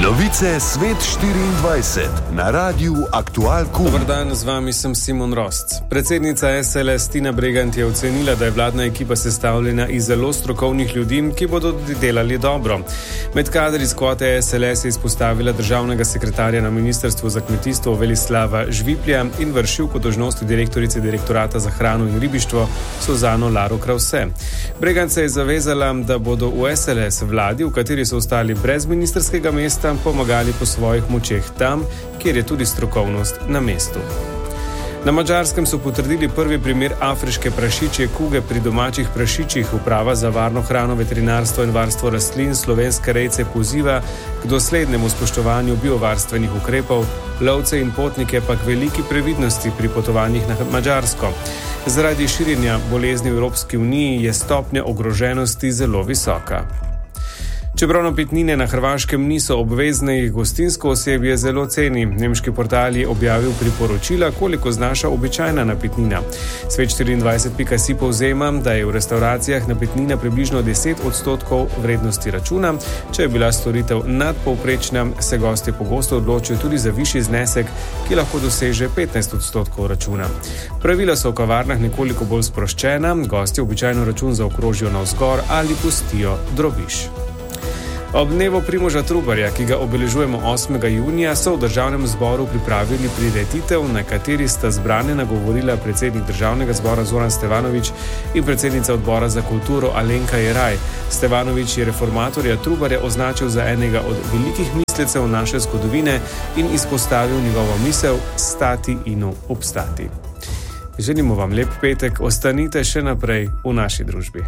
Novice Svet 24 na Radiu Aktual Kum. Dobar dan, z vami sem Simon Rost. Predsednica SLS Tina Bregant je ocenila, da je vladna ekipa sestavljena iz zelo strokovnih ljudi, ki bodo delali dobro. Med kadri iz kvote SLS je izpostavila državnega sekretarja na Ministrstvu za kmetijstvo Velislava Žviplja in vršilko dolžnosti direktorice Direktorata za hrano in ribištvo Suzano Laro Krause. Bregant se je zavezala, da bodo v SLS vladi, v kateri so ostali brez ministrskega mesta, pomagali po svojih močeh tam, kjer je tudi strokovnost na mestu. Na Madžarskem so potrdili prvi primer afriške prašičje kuge pri domačih prašičih. Uprava za varno hrano, veterinarstvo in varstvo rastlin slovenske rejce poziva k doslednemu spoštovanju biovarstvenih ukrepov, lovce in potnike pa k veliki previdnosti pri potovanjih na Madžarsko. Zaradi širjenja bolezni v Evropski uniji je stopnja ogroženosti zelo visoka. Čeprav napitnine na Hrvaškem niso obvezne, jih gostinsko osebje zelo ceni. Nemški portal je objavil priporočila, koliko znaša običajna napitnina. Svet24.si povzema, da je v restauracijah napitnina približno 10% vrednosti računa. Če je bila storitev nadpovprečna, se gostje pogosto odločijo tudi za višji znesek, ki lahko doseže 15% računa. Pravila so v kavarnah nekoliko bolj sproščena, gostje običajno račun zaokrožijo navzgor ali pustijo drobiž. Ob dnevu Primoža Trubarja, ki ga obeležujemo 8. junija, so v Državnem zboru pripravili prireditev, na kateri sta zbrane nagovorila predsednik Državnega zbora Zoran Stevanović in predsednica odbora za kulturo Alenka Jeraj. Stevanović je reformatorja Trubarja označil za enega od velikih mislecev naše zgodovine in izpostavil njegovo misel stati in obstati. Želimo vam lep petek, ostanite še naprej v naši družbi.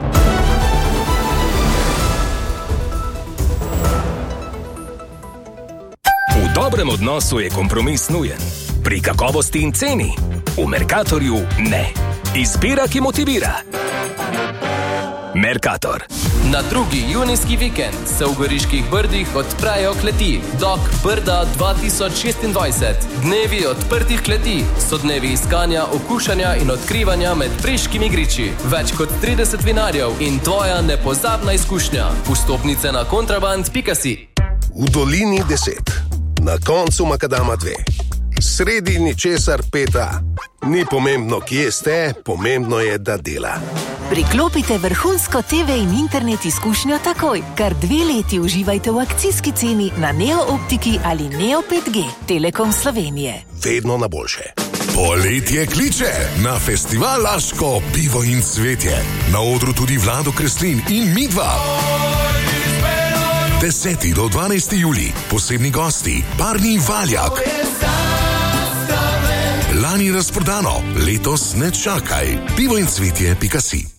V dobrem odnosu je kompromis nujen. Pri kakovosti in ceni v Mercatorju ne. Izbira, ki motivira. Mercator. Na 2. junijski vikend se v Goriških Brdih odprejo kleti Dok Brda 2026. Dnevi odprtih kleti so dnevi iskanja, okušanja in odkrivanja med preškimi griči. Več kot 30 vinarjev in tvoja nepozabna izkušnja. Vstopnice na kontraband.si. V dolini 10. Na koncu makadama 2. Sredi ničesar 5. Ni pomembno, kje ste, pomembno je, da dela. Priklopite vrhunsko TV in internet izkušnjo takoj. Kar 2 leti uživajte v akcijski ceni na Neo Optiki ali Neo 5G. Telekom Slovenije. Vedno na boljše. Poletje kliče na festival Laško pivo in cvetje. Na odru tudi Vlado Kreslin in Midva. 10. do 12. julij, posebni gosti, Parni Valjak. Lani razprodano, letos ne čakaj. pivoincvetje.si